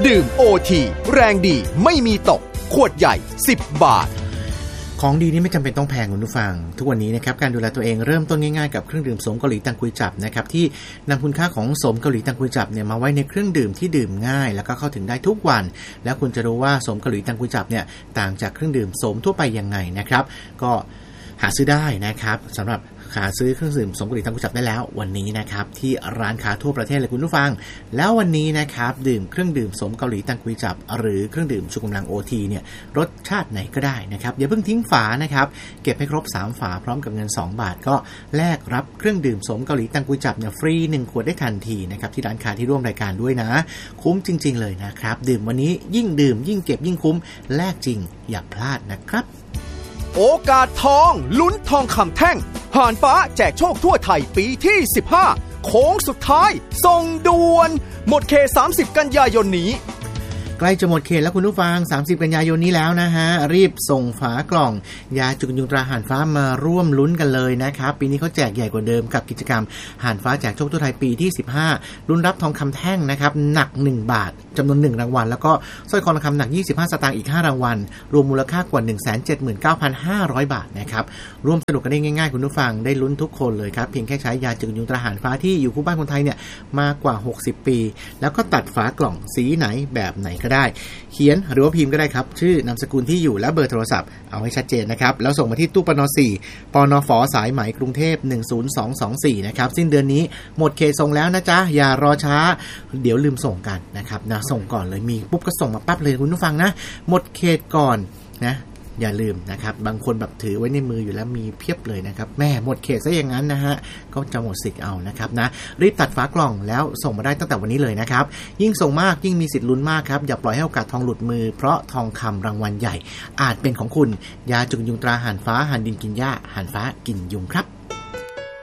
ดื่ม OT แรงดีไม่มีตกขวดใหญ่10 บาทของดีนี่ไม่จำเป็นต้องแพงคุณผู้ฟังทุกวันนี้นะครับการดูแลตัวเองเริ่มต้นง่ายๆกับเครื่องดื่มโสมเกาหลีตังกุยจับนะครับที่นำคุณค่าของโสมเกาหลีตังกุยจับเนี่ยมาไว้ในเครื่องดื่มที่ดื่มง่ายแล้วก็เข้าถึงได้ทุกวันแล้วคุณจะรู้ว่าโสมเกาหลีตังกุยจับเนี่ยต่างจากเครื่องดื่มโสมทั่วไปยังไงนะครับก็หาซื้อได้นะครับสำหรับหาซื้อเครื่องดื่มโสมเกาหลีตังกุยจับได้แล้ววันนี้นะครับที่ร้านค้าทั่วประเทศเลยคุณผู้ฟังแล้ววันนี้นะครับดื่มเครื่องดื่มโสมเกาหลีตังกุยจับหรือเครื่องดื่มชูกำลัง OT เนี่ยรสชาติไหนก็ได้นะครับอย่าเพิ่งทิ้งฝานะครับเก็บให้ครบ3ฝาพร้อมกับเงิน2 บาทก็แลกรับเครื่องดื่มโสมเกาหลีตังกุยจับเนี่ยฟรี1ขวดได้ทันทีนะครับที่ร้านค้าที่ร่วมรายการด้วยนะคุ้มจริงๆเลยนะครับดื่มวันนี้ยิ่งดื่มยิ่งเก็บยิ่งคุ้มแลกจริงอย่าพลาดนะครับโอกาสทองลุ้นทองคำแท่งหานฟ้าแจกโชคทั่วไทยปีที่15โค้งสุดท้ายส่งด่วนหมดเขต30กันยายนนี้ใกล้จะหมดเขตแล้วคุณผู้ฟัง30กันยายนนี้แล้วนะฮะรีบส่งฝากล่องยาจุกยุงตราห่านฟ้ามาร่วมลุ้นกันเลยนะครับปีนี้เขาแจกใหญ่กว่าเดิมกับกิจกรรมห่านฟ้าแจกโชคทั่วไทยปีที่15ลุ้นรับทองคำแท่งนะครับหนัก1บาทจำนวน1รางวัลแล้วก็สร้อยคอทองคำหนัก25สตางค์อีก5รางวัลรวมมูลค่ากว่า 179,500 บาทนะครับร่วมสนุกกันได้ง่ายๆคุณผู้ฟังได้ลุ้นทุกคนเลยครับเพียงแค่ใช้ยาจุกยุงตราห่านฟ้าที่อยู่คู่บ้านคนไทยเนี่ยมากกว่า60ปีแล้วก็ตัดฝากล่องสีไหนแบบไหนก็ได้เขียนหรือว่าพิมพ์ก็ได้ครับชื่อนามสกุลที่อยู่และเบอร์โทรศัพท์เอาให้ชัดเจนนะครับแล้วส่งมาที่ตู้ปน4ปนฝสายไหมกรุงเทพ10224นะครับสิ้นเดือนนี้หมดเขตส่งแล้วนะจ๊ะอย่ารอช้าเดี๋ยวลืมส่งกันนะครับนะส่งก่อนเลยมีปุ๊บก็ส่งมาปั๊บเลยคุณผู้ฟังนะหมดเขตก่อนนะอย่าลืมนะครับบางคนแบบถือไว้ในมืออยู่แล้วมีเพียบเลยนะครับแม่หมดเขตซะอย่างนั้นนะฮะก็จะหมดสิทธิ์เอานะครับนะรีบตัดฝากล่องแล้วส่งมาได้ตั้งแต่วันนี้เลยนะครับยิ่งส่งมากยิ่งมีสิทธิ์ลุ้นมากครับอย่าปล่อยให้โอกาสทองหลุดมือเพราะทองคำรางวัลใหญ่อาจเป็นของคุณยาจุกยุงตราห่านฟ้าห่านดินกินหญ้าห่านฟ้ากินยุงครับ